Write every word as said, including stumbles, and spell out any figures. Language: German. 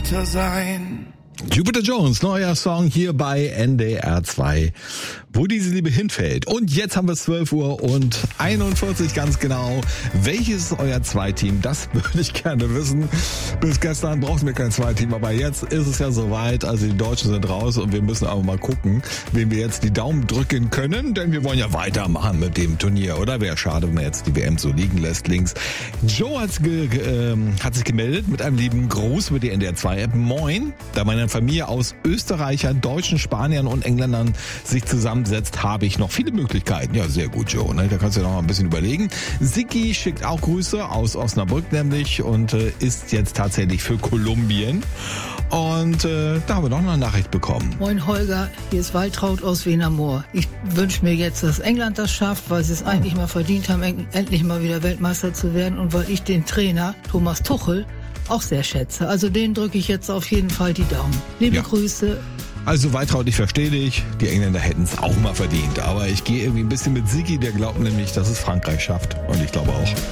Jupiter sein. Jupiter Jones, neuer Song hier bei N D R zwei, wo diese Liebe hinfällt. Und jetzt haben wir zwölf Uhr und einundvierzig ganz genau. Welches ist euer Zweiteam? Das würde ich gerne wissen. Bis gestern brauchten wir kein Zweiteam, aber jetzt ist es ja soweit. Also die Deutschen sind raus und wir müssen aber mal gucken, wem wir jetzt die Daumen drücken können, denn wir wollen ja weitermachen mit dem Turnier, oder? Wäre schade, wenn man jetzt die W M so liegen lässt links. Joe hat's ge, ge, äh, hat sich gemeldet mit einem lieben Gruß über die N D R zwei App. Moin, da meine Familie aus Österreichern, Deutschen, Spaniern und Engländern sich zusammensetzt, habe ich noch viele Möglichkeiten. Ja, sehr gut, Joe. Ne? Da kannst du ja noch mal ein bisschen überlegen. Siki schickt auch Grüße aus Osnabrück nämlich und äh, ist jetzt tatsächlich für Kolumbien. Und äh, da haben wir noch eine Nachricht bekommen. Moin Holger, hier ist Waltraud aus Wienermoor. Ich wünsche mir jetzt, dass England das schafft, weil sie es eigentlich mal verdient haben, endlich mal wieder Weltmeister zu werden und weil ich den Trainer Thomas Tuchel auch sehr schätze. Also den drücke ich jetzt auf jeden Fall die Daumen. Liebe ja. Grüße. Also Waltraud, ich verstehe dich. Die Engländer hätten es auch mal verdient. Aber ich gehe irgendwie ein bisschen mit Sigi, der glaubt nämlich, dass es Frankreich schafft. Und ich glaube auch.